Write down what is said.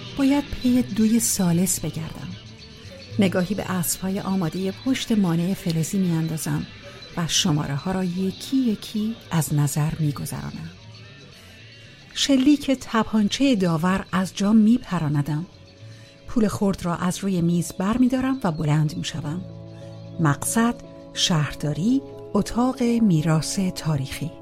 باید پی دوی ثالث بگردم. نگاهی به اسب‌های آماده پشت مانع فلزی می‌اندازم و شماره ها را یکی یکی از نظر می‌گذرانم. شلیک تپانچه داور از جا می‌پراندم. پول خرد را از روی میز برمی‌دارم و بلند می‌شوم. مقصد شهرداری، اتاق میراث تاریخی.